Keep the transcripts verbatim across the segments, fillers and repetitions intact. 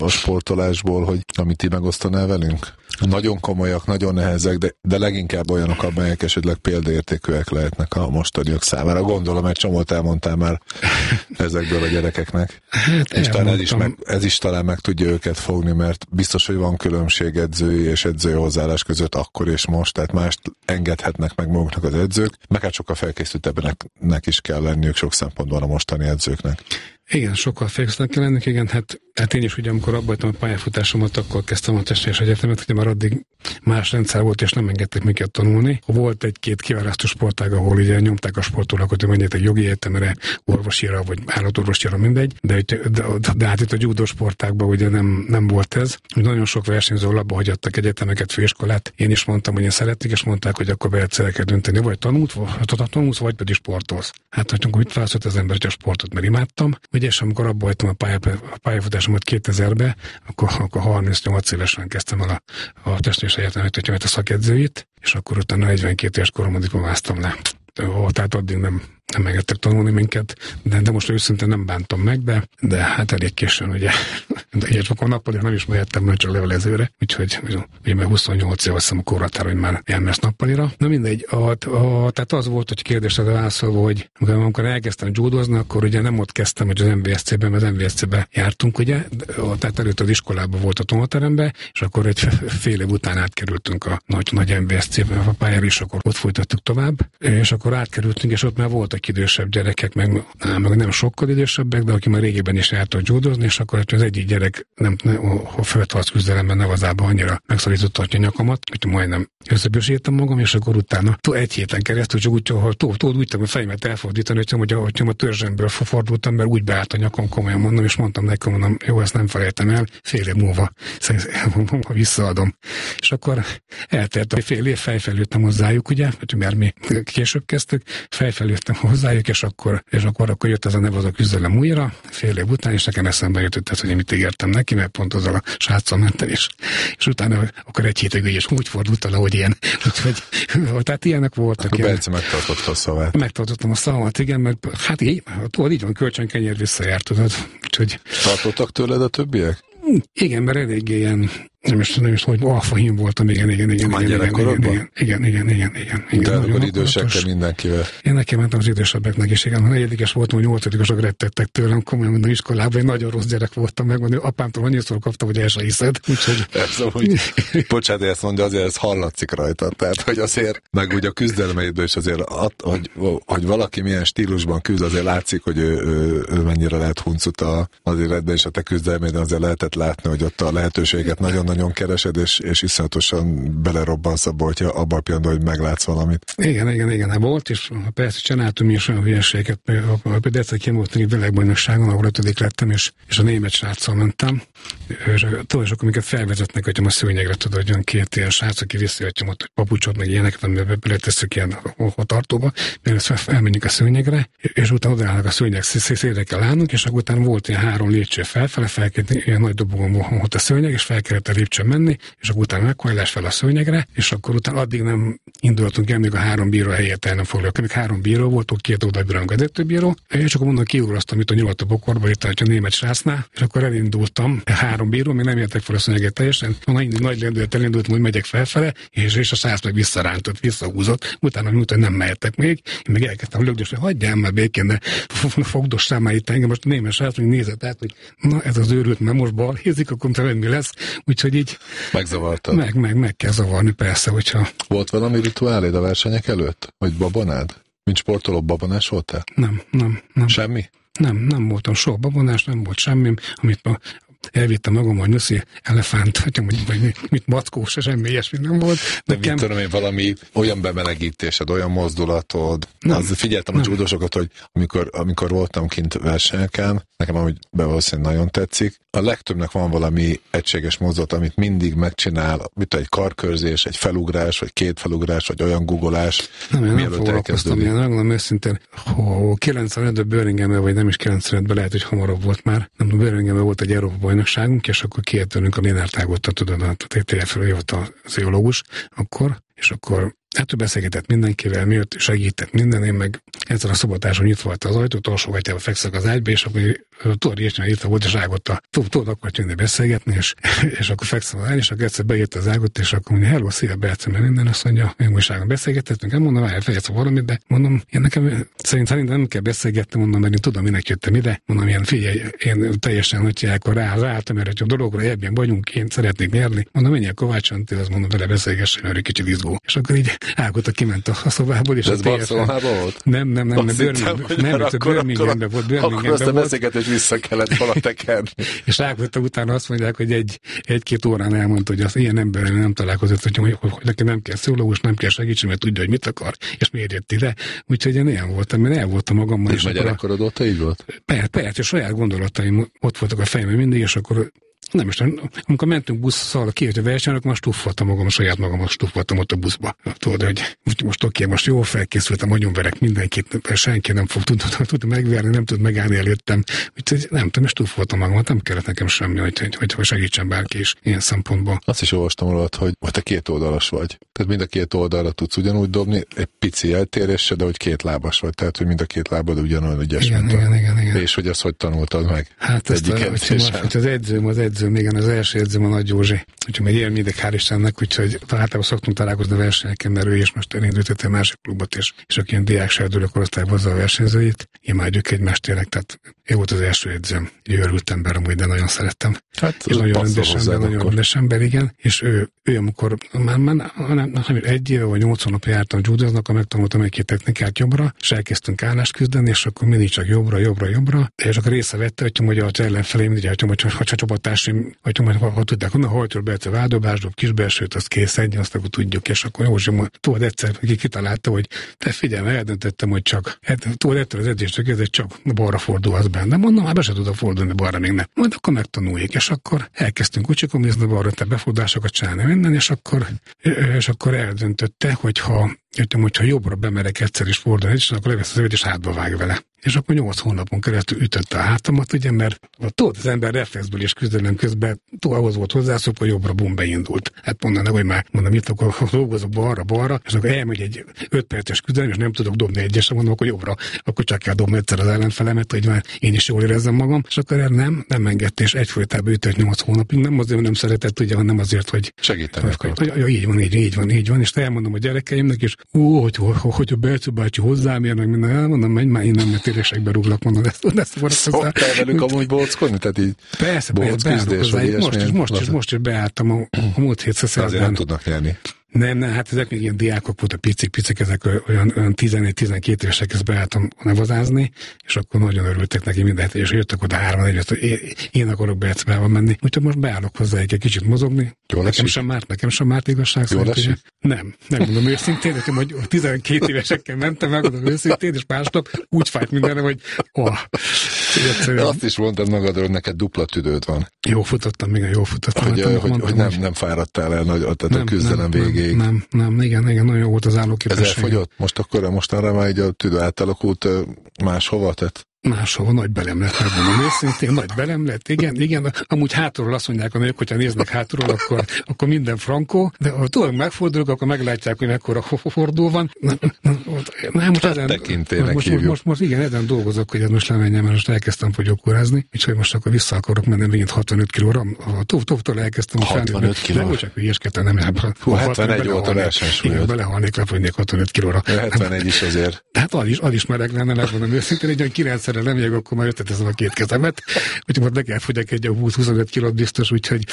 a sportolásból, hogy amit ti megosztanál velünk? Nagyon komolyak, nagyon nehezek, de, de leginkább olyanok, amelyek esetleg példaértékűek lehetnek a mostaniak számára. Gondolom, egy csomót elmondtál már ezekből a gyerekeknek. Hát és talán ez is, meg, ez is talán meg tudja őket fogni, mert biztos, hogy van különbség edzői és edzői hozzáállás között akkor és most, tehát mást engedhetnek meg maguknak az edzők, meg hát sokkal felkészültebbnek is kell lenniük sok szempontból a mostani edzőknek. Igen, sokkal felkészültnek kell lennünk, igen, hát, hát én is ugye, amikor abba hagytam a pályafutásomat, akkor kezdtem a testés egyetemet, ugye már addig más rendszer volt, és nem engedték minket tanulni. Volt egy-két kiválasztó sportág, ahol ugye nyomták a sportolókat, hogy menjetek jogi egyetemre, orvosira, vagy állatorvosira, mindegy, de, de, de, de hát itt a judó sportákban ugye nem, nem volt ez. Nagyon sok versenyző labba hagyattak egyetemeket, főiskolát. Én is mondtam, hogy én szeretnék, és mondták, hogy akkor be kell dönteni, vagy tanult, vagy tanulsz, vagy pedig sportolsz. Hát, hogy mit válaszolt az ember, hogy a sportot, mert imádtam. Ugye, és amikor abba hagytam a, pálya, a pályafutásomat kétezerbe, akkor, akkor harmincnyolc évesen kezdtem el a, a testés egyetemet, hogy a szakedzőit, és akkor utána negyvenkét éves koromban diplomáztam le. Tehát addig nem, nem engedtek tanulni minket, de, de most őszintén nem bántam meg, de, de hát elég későn, ugye. De így akkor nappalira nem is mehettem, mert csak levelezőre, úgyhogy ugye már huszonnyolc év, azt hiszem a korhatár, hogy már elmész nappalira. Na mindegy, a, a, tehát az volt, hogy kérdésre válaszolva, hogy amikor elkezdtem judozni, akkor ugye nem ott kezdtem, hogy az em vé es cé-ben, mert az em vé es cé-ben jártunk, ugye, tehát előtt az iskolában volt a tomateremben, és akkor egy fél év után átkerültünk a nagy, nagy em vé es cé-ben a pályára, és akkor ott folytattuk tovább, és akkor átkerültünk, és ott már voltak idősebb gyerekek, meg, á, meg nem sokkal idősebbek, de aki már régebben is jártak judozni, és akkor az egyik gyerek nem, a földharc küzdelemben navazában annyira megszorította a nyakamat, hogy majdnem összebősítettem magam, és akkor utána egy héten keresztül csak úgy, hogy tudod, úgy tudom a fejemet elfordítani, hogy, hogy, hogy a törzsemből fordultam, mert úgy beállt a nyakam, komolyan mondom, és mondtam neki, mondom, jó, ezt nem felejtem el, fél év múlva visszaadom. És akkor eltelt a fél év, fejfelültem hozzájuk, ugye, mert mi később kezdtük, fejfelültem hozzájuk, és akkor, és akkor, akkor jött ez a nev az a küzdelem újra, fél év után, és nekem eszembe jutott, hogy én mit ígértem neki, mert pont azzal a sráccal mentem, és, és utána akkor egy hétig is úgy fordult el, ahogy ilyen. Úgyhogy, tehát ilyenek voltak. Akkor Bence megtartotta a szavát. Megtartottam a szavamat, igen, mert hát így, tudod, így van, kölcsönkenyér visszajárt, tudod. Úgyhogy... Tartottak tőled a többiek? Igen, mert eléggé ilyen, nem is, nem is, hogy alfahím voltam, igen, igen, igen, igen, igen, igen, igen, igen, igen, igen, igen. De akkor idősekkel mindenkivel. Én nekem mentem az idősebbeknek is, igen, ha negyedikes voltam, hogy nyolcadikosok rettettek tőlem, komolyan mondom, iskolában, egy nagyon rossz gyerek voltam, megmondani, apámtól annyiszor kaptam, hogy el se hiszed, úgyhogy... Ez úgy, bocsánat, ezt mondja, azért ez hallatszik rajta, tehát, hogy azért, meg úgy a küzdelmeidből is azért, hogy, hogy valaki milyen stílusban küzd, azért látszik, hogy ő, ő, ő mennyire lehet huncuta az életben, és a te küzdelméden azért lehetett látni, hogy ott a lehetőséget nagyon-nagyon keresed, és, és iszonyatosan belerobbansz abba, hogyha abban a pillanatban, hogy meglátsz valamit. Igen, igen, igen, hát volt, és persze csináltunk mi is olyan hülyeséget, például egyszer kimoltam egy világbajnokságon, ahol ötödik lettem, és, és a német sráccal mentem, és tudod, és akkor minket felvezetnek, hogy a szőnyegre, tudod, hogy olyan két ilyen srác, aki visszajöttjem ott, hogy papucsot, meg ilyeneket, amiben beletesszük ilyen a tartóba, mert elmenjünk a szőnyegre, és utána odaállnak a szőnyeg szélre kell állnunk, és akkor utána volt ilyen három lépcső felfele, fel kellett, ilyen nagy dobogon volt a szőnyeg, és fel kellett a lépcsőn menni, és akkor utána meghajlás fel a szőnyegre, és akkor utána addig nem indultunk el, még a három bíró helyett el nem foglalkoztunk. Még három bíró volt, ott két oldalbíró, vezetőbíró, és akkor mondom, kiugrasztam itt a nyulat a bokorba, itt a német srácnál, és akkor elindultam, három bíró, még nem értek fel a szőnyeget teljesen, nagy, nagy lendület elindultam, hogy megyek felfele, és, és a srác meg visszarántott, visszahúzott, utána mondta, hogy nem mehetek még, én meg elkezdtem lögdösni, hogy hagyjál már békén, de fogdossál már itt engem, most a német srác még nézett át, hogy na ez az őrült, mert most balhézik, akkor talán mi lesz, úgyhogy így megzavartad. Meg, meg, meg kell zavarni, persze, hogyha... Volt valami rituáléd a versenyek előtt? Vagy babonád? Mint sportoló babonás voltál? Nem, nem, nem. Semmi? Nem, nem voltam soha babonás, nem volt semmi, amit ma elvittem magam, hogy nyuszi, elefánt, vagy, vagy mit mackó, se semmi ilyesmi nem volt. De mit tudom én, valami olyan bemelegítésed, olyan mozdulatod. Nem, az figyeltem nem. A judosokat, hogy amikor, amikor voltam kint versenyeken, nekem amúgy valószínűleg nagyon tetszik, a legtöbbnek van valami egységes mozdulat, amit mindig megcsinál, mit egy karkörzés, egy felugrás, vagy két felugrás, vagy olyan googolás. Nem, én nem foglalkoztam ilyen, megmondom őszintén, hogy kilencvenötben Birminghamben, vagy nem is kilencvenötben, lehet, hogy hamarabb volt már, nem tudom, Birminghamben volt egy Európa bajnokságunk, és akkor kiértőnünk a Lénár Tágottal, tudod, a té té ef-ről jött az geológus akkor, és akkor Hát ő beszélgetett mindenkivel, miért segített minden, én meg ezzel a szobatáson nyitva volt az ajtót, alsógatjába fekszek az ágyba, és akkor tudod, ilyesmilyen nyitva volt, és rágott tudod, akkor jönni beszélgetni, és, és akkor fekszem az ágy, és akkor egyszer beírta az ágot, és akkor mondja, hello, szia, Berce, mert minden, azt mondja, én újságon beszélgetettünk, nem mondom, várj, fejeztem valamit, de mondom, én nekem szerint, szerint nem kell beszélgetni, mondom, mert én tudom, minek jöttem ide, mondom, ilyen figyelj, én teljesen, hogy akkor rá, ráálltam erre, hogy a dologra ebben vagyunk, én szeretnék nyerni, mondom, menjél Kovács Antil, azt mondom, vele beszélgessen, mert egy kicsit izgó. És akkor így Ágota kiment a szobából, és ez Barcelonában volt? Nem, nem, nem, nem, Birminghamben volt, Birminghamben akkor azt a beszélgetést vissza kellett vala tekerni. És Ágota utána azt mondják, hogy egy, egy-két órán elmondta, hogy az ilyen emberrel nem találkozott, hogy, hogy, hogy neki nem kell szólógus, nem kell segítsen, mert tudja, hogy mit akar, és miért jött ide. Úgyhogy én ilyen voltam, mert el voltam magammal. És a gyerekkorod óta így volt? Persze, persze, saját gondolataim ott voltak a fejemben mindig, és akkor nem is, amikor mentünk busszal kijött a versenyen, akkor most stuffoltam magam, saját magamat stuffoltam ott a buszba. Tudod, hogy most oké, most jól felkészültem, agyonverek mindenkit, senki nem fog tudni, tud megverni, nem tud megállni előttem. Úgyhogy nem tudom, stuffoltam magamat, nem kellett nekem semmi, hogy, hogy, hogy segítsen bárki is ilyen szempontból. Azt is olvastam rólad, hogy te két oldalas vagy. Tehát mind a két oldalra tudsz ugyanúgy dobni, egy pici eltéréssel, de hogy két lábas vagy, tehát hogy mind a két lábad ugyanolyan ügyes. Igen, igen, igen, igen. És hogy ezt hogy tanultad meg? Hát ezt a, hogy az edzőm, az edzőm, igen, az első edzőm a Nagy Józsi. Úgyhogy még ilyen mindig, hál' Istennek, úgyhogy általában szoktunk találkozni a versenyeken, mert ő is most elindított egy másik klubot, és, és aki ilyen diák serdülő korosztályban hozza a versenyzőit, imádjuk egymást tényleg, tehát ő volt az első edzőm. Egy őrült ember amúgy, de nagyon szerettem. Hát és nagyon rendes ember, nagyon rendes ember, igen. És ő, ő amikor már, már nem, nem, egy éve vagy nyolc hónapja jártam judoznak, akkor megtanultam egy-két technikát jobbra, és elkezdtünk állást küzdeni, és akkor mindig csak jobbra, jobbra, jobbra. És akkor részevette, hogy hogy az ellenfelém, hogy a csapattársaim, hogy ha tudták, honnan hajtól be, a vádobásdob, kisbelsőt, azt kész egy, azt akkor tudjuk, és akkor Józsi tudod egyszer, aki kitalálta, hogy te figyelj, eldöntöttem, hogy csak, tudod, ettől az edzéstől kezdve csak balra fordulhatsz benne. Mondom, hát be se tudok fordulni balra még nem. Majd akkor megtanuljuk, és akkor elkezdtünk ucsikomizni balra, te befordulásokat csinálni minden, és akkor, és akkor eldöntötte, hogy ha Jöttem, hogyha jobbra bemerek egyszer is fordulni, és akkor levesz az övet, és hátba vág vele. És akkor nyolc hónapon keresztül ütötte a hátamat, ugye, mert tudod, az ember reflexből és küzdelem közben túl ahhoz volt hozzászokva, hogy jobbra bum beindult. Hát mondanak, hogy már mondom, itt akkor dolgozok balra-balra, és akkor elmegy egy öt perces küzdelem, és nem tudok dobni egyesre, mondom, akkor jobbra, akkor csak kell dobni egyszer az ellenfelemet, hogy már én is jól érezzem magam, és akkor nem, nem engedte, és egyfolytában ütött nyolc hónapig, nem azért, nem szeretett, ugye, hanem azért, hogy segíteni akart. Hogy, hogy, így van, így, így van, így van, és elmondom a gyerekeimnek, és ó, hogy, hogy, hogy a Berce bácsi hozzám ér, meg minden, elmondom, menj már innen, mert térésekbe rúglak, mondom, ezt, ezt szoktál velük amúgy bóckodni? Tehát így persze, persze, most is, most is, most is beálltam a, a múlt hétszer szerdán. Azért nem tudnak nyerni. Nem, nem, hát ezek még ilyen diákok voltak, picik, picik, ezek olyan, olyan tizenegy-tizenkét évesek, ezt beálltam nevazázni, és akkor nagyon örültek neki mindent, és jöttek oda hárman együtt, hogy én, én akarok Bercebába menni. Úgyhogy most beállok hozzá egy kicsit mozogni. Jól nekem sem márt, nekem sem márt igazság szerint. Ugye? Nem, nem mondom őszintén, hogy tizenkét évesekkel mentem, megmondom őszintén, és másnap úgy fájt mindenre, hogy oh, azt is mondtad magadról, hogy neked dupla tüdőd van. Jó futottam, igen, jó futottam. Hogy, hát, hogy, mondtam, hogy nem, nem fáradtál el nagy, tehát nem, a küzdelem nem, végéig. Nem, nem, nem, igen, igen, nagyon jó volt az állóképesség. Ez elfogyott? Most akkor mostanra már így a tüdő átalakult máshova tett? Máshova nagy belem lett, megmondom őszintén, nagy belem lett, igen, igen. Amúgy hátulról azt mondják a nők, hogyha néznek hátulról, akkor, akkor minden frankó, de ha túl megfordulok, akkor meglátják, hogy mekkora fordul van. Nem, most ezen, most, most, most, most igen, ezen dolgozok, hogy ez most lemenjem, mert most elkezdtem fogyókúrázni, úgyhogy most akkor vissza akarok menni megint hatvanöt kilóra. Tóvtól elkezdtem hatvanöt kilóra. Nem csak hülyeskedtem, nem. Hú, hetvenegy volt a versenysúlyod. Igen, belehalnék, lefogynék hatvanöt kilóra. hetvenegy is azért. Hát az is, az is mereg lenne, megmondom őszintén, egy olyan kilencszerre nem jövök, akkor már ötletezem a két kezemet, úgyhogy most meg kell fogyak egy húsz-huszonöt kilót biztos, úgyhogy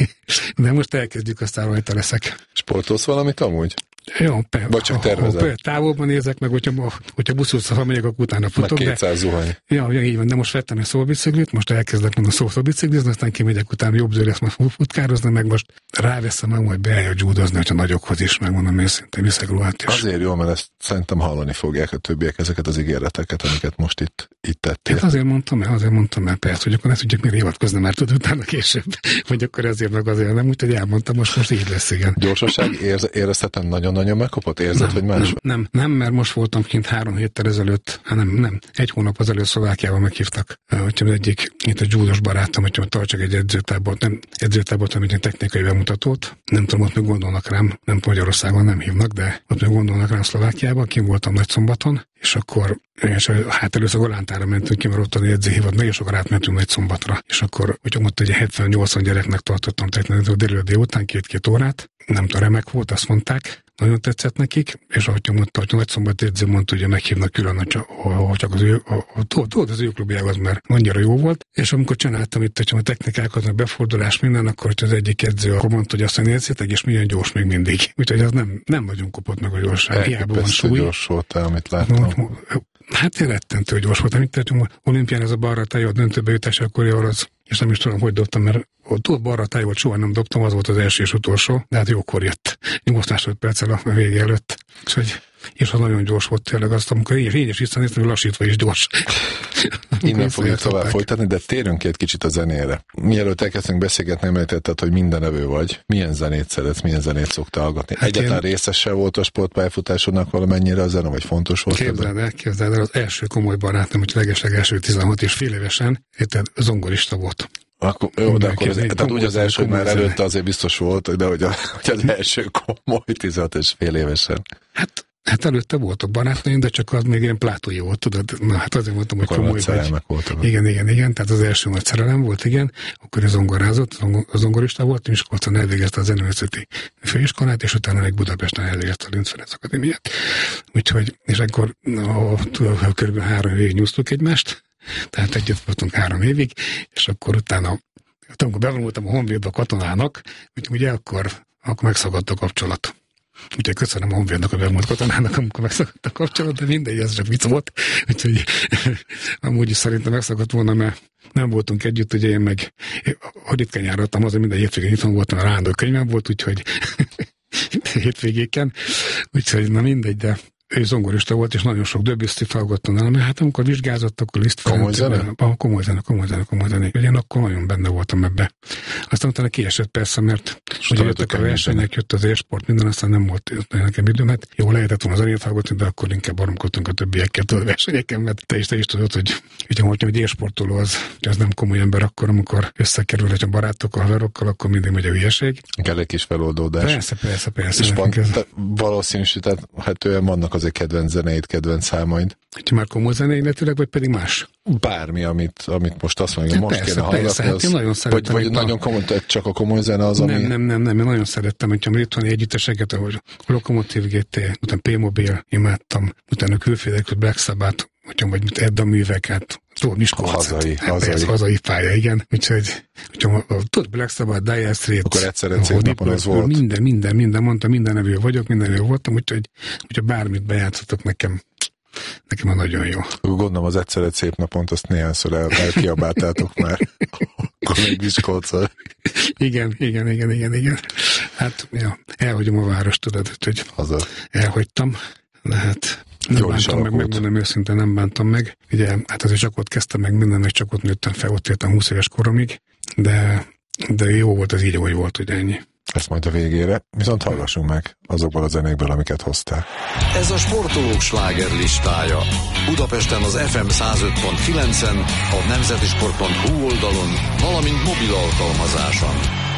de most elkezdjük, aztán rajta leszek. Sportolsz valamit amúgy? Jó, persze. Vagy csak tervezem? Távolban nézek, meg hogyha, hogyha buszúszal, ha megyek, akkor utána futok. Meg kétszáz zuhany. Ja, ja, így van, de most vettem egy szólbiciklit, most elkezdek mondani szólbiciklizni, aztán kimegyek utána jobb zőre, ezt majd futkározni, meg most ráveszem meg, majd beállja judozni, hogyha nagyokhoz is, megmondom őszintén, viszek ruhát is. Azért jó, mert ezt szerintem hallani fogják a többiek ezeket az ígéreteket, amiket most itt, itt tettél. Hát azért mondtam el, azért mondtam el, persze, hogy akkor ne tudjuk mire hivatkozni, már tud utána később, vagy akkor ezért meg azért nem, úgyhogy elmondtam, most most így lesz, igen. Gyorsaság érezhetem nagyon nagyon-nagyon megkapott? Érzed, nem, hogy más? Nem, nem, nem, mert most voltam kint három héttel ezelőtt, hát nem, nem, egy hónap azelőtt Szlovákiában meghívtak, hogyha az egyik, itt a júdos barátom, hogyha tartsak egy edzőtábort, nem edzőtábort, hanem egy technikai bemutatót, nem tudom, ott meg gondolnak rám, nem Magyarországon nem hívnak, de ott meg gondolnak rám Szlovákiában, kim voltam Nagyszombaton, és akkor és hát először Golántára mentünk ki, mert ott a edzőhivat, meg és akkor átmentünk Nagyszombatra, és akkor, hogy ott egy hetven-nyolcvan gyereknek tartottam technikai délelőtt délután két-két órát, nem tudom, remek volt, azt mondták, nagyon tetszett nekik, és ahogy mondta, hogy Nagyszombat edző mondta, hogy meghívnak külön, hogy csak az ő, tudod, az ő klubjához, az mert annyira jó volt, és amikor csináltam itt, hogyha a technikákat, a befordulás minden, akkor hogy az egyik edző akkor mondta, hogy azt nézzétek, és milyen gyors még mindig. Úgyhogy az nem, nem nagyon kopott meg a gyorság, hiába van súly. Gyors voltál, amit láttam. Hát én rettentő gyors voltam, mint tettünk, olimpián ez a balra tájó, a döntőbe jutás, akkor jó az, és nem is tudom, hogy dobtam, mert ott balra tájó, soha nem dobtam, az volt az első és utolsó, de hát jókor jött, nyolc másodperccel a vége előtt. És, hogy, és az nagyon gyors volt tényleg, azt, amikor én, én is visszanéztem, hogy lassítva is gyors. Innen fogjuk tovább folytatni, de térjünk egy kicsit a zenére. Mielőtt elkezdtünk beszélgetni, említetted, hogy mindenevő vagy. Milyen zenét szeretsz, milyen zenét szoktál hallgatni? Hát egyetlen én... részese volt a sportpályafutásodnak valamennyire a zene, vagy fontos volt? Képzeld el, képzeld el, az első komoly barátom, hogy legesleg első tizenhat és fél évesen, érted, zongorista volt. Akkor, jó, de akkor az, tehát úgy az első már előtte azért biztos volt, de hogy, a, hogy az első komoly tizenhat és fél évesen. Hát Hát előtte voltak barátaim, de csak az még ilyen plátói volt, tudod? Na hát azért mondtam, hogy akkor komoly vagy. Voltak. Igen, igen, igen, tehát az első nagy szerelem volt, igen. Akkor zongorázott, a zongorista volt, és Miskolcon elvégezte a zeneművészeti főiskolát, és utána meg Budapesten elvégezte a Linz Ferenc Akadémiát. Úgyhogy, és akkor no, kb. három évig nyúztuk egymást, tehát együtt voltunk három évig, és akkor utána, amikor bevonultam a Honvédbe a katonának, úgyhogy akkor, akkor megszakadt a kapcsolat. Úgyhogy köszönöm a Honvédnak, a bemúlt katonának, amikor megszakadt a kapcsolat, de mindegy, ez csak vicc volt. Úgyhogy amúgy is szerintem megszakadt volna, mert nem voltunk együtt, ugye én meg hogy ritkán járottam, azért minden hétvégén itthon voltam, a rándó könyvem volt, úgyhogy hétvégéken. Úgyhogy na mindegy, de ő zongorista volt, és nagyon sok döbbisztit hallgattam el, mert hát amikor vizsgázott, akkor Liszt komoly zene? A komoly zene, komoly zene, komoly zene. Én akkor nagyon benne voltam ebbe. Aztán utána kiesett persze, mert ugye jöttek a versenyek, jött az élsport, minden, aztán nem volt nekem időm, hát jó, lehetett volna zenét hallgatni, de akkor inkább baromkodtunk a többiekkel a versenyeken, mert te is, te is tudod, hogy ugye mondtam, hogy élsportoló az, az nem komoly ember akkor, amikor összekerül egy a barátokkal, haverokkal, akkor mindig megy a hülyeség. Kell egy kis feloldódás. Persze, persze, persze. És van, ez... valószínűsített, hát olyan vannak azért kedvenc zeneid, kedvenc számaid. Hogy már komoly zene illetőleg, vagy pedig más? Bármi, amit, amit most azt mondja, most persze, kéne hallgatni. Persze, hát én nagyon szerettem. Vagy, vagy nagyon komoly, csak a komoly zene az, ami... Nem, nem, nem, nem, én nagyon szerettem, hogyha britoni együtteseket, ahogy Lokomotív gé té, utána P-Mobil imádtam, utána külféldek, Black Sabbath, hogyha vagy mit Edda műveket, tudod, Miskolc. Hazai, hazai. Persze, hazai pálya, igen. Úgyhogy, hogyha tudod, Black Sabbath, Dire Straits. Akkor egyszer egy szép napon az volt. Minden, minden, minden, mondta, minden nevű vagyok, minden nevű voltam, úgyhogy, hogyha bármit bejátszottak nekem, nekem a nagyon jó. Gondolom az egyszer egy szép napont, azt néhányszor el, elkiabáltátok már. Akkor még Miskolccal. Igen, igen, igen, igen, igen. Hát, ja, elhagyom a város, tudod, hogy Haza. elhagytam, de hát nem Jól bántam meg, megmondom őszintén, nem bántam meg. Ugye, hát azért csak ott kezdtem meg minden, meg csak ott nőttem fel, ott éltem húsz éves koromig, de, de jó volt az így, ahogy volt, hogy ennyi. Ezt majd a végére, viszont hallgassunk meg azokból a zenékből, amiket hoztál. Ez a sportolók slágerlistája. Budapesten az ef em száz öt pont kilencen, a nemzetisport pont hu oldalon, valamint mobil alkalmazáson.